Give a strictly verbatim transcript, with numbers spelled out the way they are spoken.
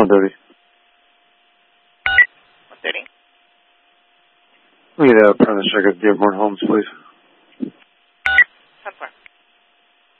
one thirty. one thirty. We need a premise check at Dearborn Homes, please.